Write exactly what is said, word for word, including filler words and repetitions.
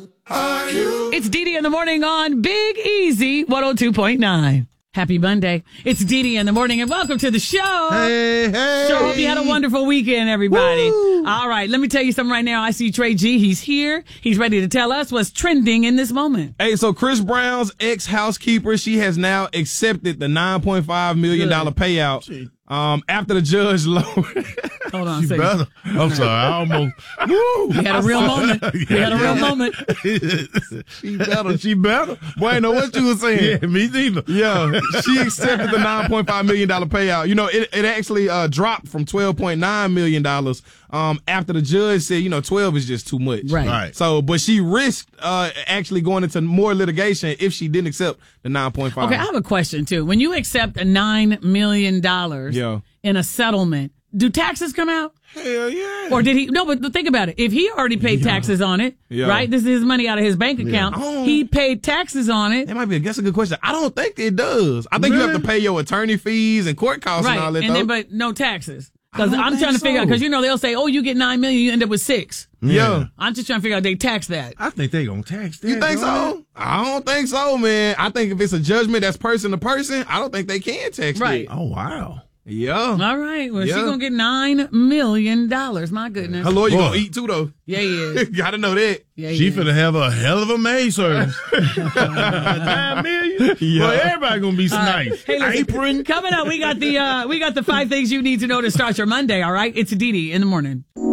Are you? It's Dee Dee in the morning on Big Easy one oh two point nine. Happy Monday. It's Dee Dee in the morning and welcome to the show. Hey, hey. Sure hope you had a wonderful weekend, everybody. Woo. All right, let me tell you something right now. I see Trey G. He's here. He's ready to tell us what's trending in this moment. Hey, so Chris Brown's ex-housekeeper, she has now accepted the nine point five million dollars payout um, after the judge lowered. Hold on a She second. better. I'm sorry. I almost. Woo. We had a real moment. We had a real moment. She better. She better. Boy, I know what you were saying. Yeah, me neither. Yeah, she accepted the nine point five million dollars payout. You know, it, it actually uh, dropped from twelve point nine million dollars um, after the judge said, you know, twelve is just too much. Right. Right. So, but she risked uh, actually going into more litigation if she didn't accept the nine point five. Okay, I have a question, too. When you accept a nine million dollars Yeah. in a settlement, do taxes come out? Hell yeah. Or did he? No, but think about it. If he already paid taxes on it, Yeah. right? This is his money out of his bank account. Oh. He paid taxes on it. That might be a, that's a good question. I don't think it does. I think you have Really? to pay your attorney fees and court costs Right. and all that. And though. then, but no taxes. I Because don't I'm think trying to figure out, so. because, you know, they'll say, oh, you get nine million, you end up with six. yeah. I'm just trying to figure out they tax that. I think they gonna tax that. You think don't so? I don't think so, man. I think if it's a judgment that's person to person, I don't think they can tax Right. it. they? Oh wow. Yeah. All right. Well, she's Yeah. going to get nine million dollars. My goodness. Her lawyer Boy. gonna eat too, though. Yeah, he is. Gotta know that. Yeah, he She is. finna have a hell of a maid service. Nine million. Yeah. Boy, everybody gonna be nice. Hey, listen, Apron. coming up, we got the uh, we got the five things you need to know to start your Monday. All right, it's Dee Dee in the morning.